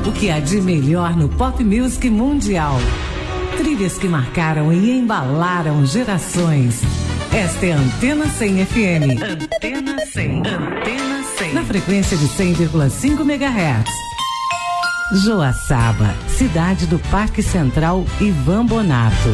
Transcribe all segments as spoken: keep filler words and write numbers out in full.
O que há de melhor no pop music mundial. Trilhas que marcaram e embalaram gerações. Esta é a Antena cem F M. Antena cem. Antena cem. Na frequência de cem vírgula cinco megahertz. Joaçaba, cidade do Parque Central Ivan Bonato.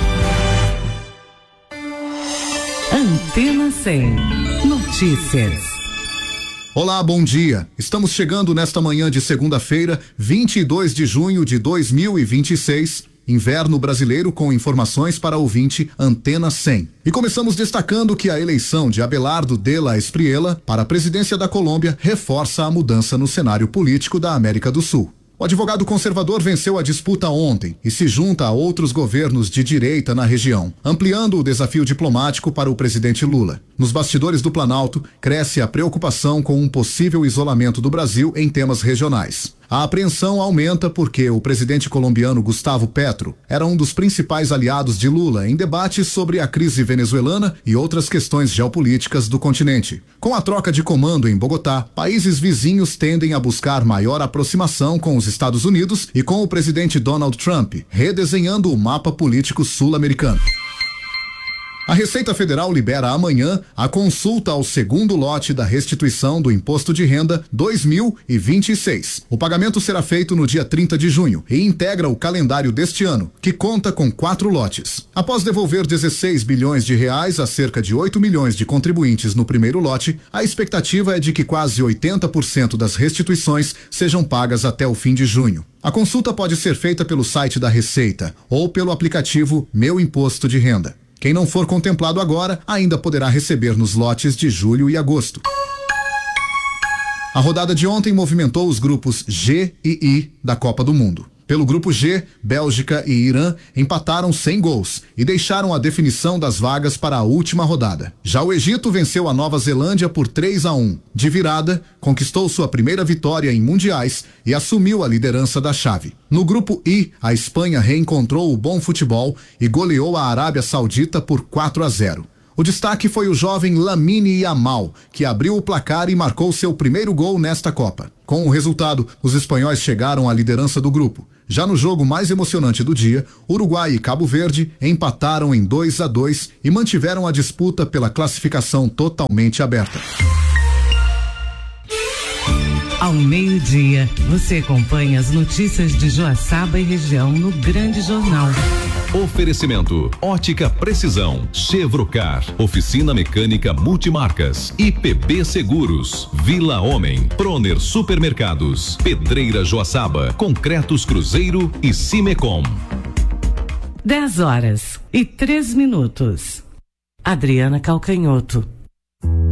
Antena cem. Notícias. Olá, bom dia. Estamos chegando nesta manhã de segunda-feira, vinte e dois de junho de dois mil e vinte e seis. Inverno brasileiro com informações para ouvinte Antena cem. E começamos destacando que a eleição de Abelardo de la Espriella para a presidência da Colômbia reforça a mudança no cenário político da América do Sul. O advogado conservador venceu a disputa ontem e se junta a outros governos de direita na região, ampliando o desafio diplomático para o presidente Lula. Nos bastidores do Planalto, cresce a preocupação com um possível isolamento do Brasil em temas regionais. A apreensão aumenta porque o presidente colombiano Gustavo Petro era um dos principais aliados de Lula em debates sobre a crise venezuelana e outras questões geopolíticas do continente. Com a troca de comando em Bogotá, países vizinhos tendem a buscar maior aproximação com os Estados Unidos e com o presidente Donald Trump, redesenhando o mapa político sul-americano. A Receita Federal libera amanhã a consulta ao segundo lote da restituição do Imposto de Renda dois mil e vinte e seis. O pagamento será feito no dia trinta de junho e integra o calendário deste ano, que conta com quatro lotes. Após devolver dezesseis bilhões de reais a cerca de oito milhões de contribuintes no primeiro lote, a expectativa é de que quase oitenta por cento das restituições sejam pagas até o fim de junho. A consulta pode ser feita pelo site da Receita ou pelo aplicativo Meu Imposto de Renda. Quem não for contemplado agora ainda poderá receber nos lotes de julho e agosto. A rodada de ontem movimentou os grupos G e I da Copa do Mundo. Pelo grupo G, Bélgica e Irã empataram sem gols e deixaram a definição das vagas para a última rodada. Já o Egito venceu a Nova Zelândia por três a um. De virada, conquistou sua primeira vitória em mundiais e assumiu a liderança da chave. No grupo I, a Espanha reencontrou o bom futebol e goleou a Arábia Saudita por quatro a zero. O destaque foi o jovem Lamine Yamal, que abriu o placar e marcou seu primeiro gol nesta Copa. Com o resultado, os espanhóis chegaram à liderança do grupo. Já no jogo mais emocionante do dia, Uruguai e Cabo Verde empataram em dois a dois e mantiveram a disputa pela classificação totalmente aberta. Ao meio-dia, você acompanha as notícias de Joaçaba e região no Grande Jornal. Oferecimento: Ótica Precisão, Chevrocar, Oficina Mecânica Multimarcas, I P B Seguros, Vila Homem, Proner Supermercados, Pedreira Joaçaba, Concretos Cruzeiro e Cimecom. dez horas e três minutos. Adriana Calcanhoto.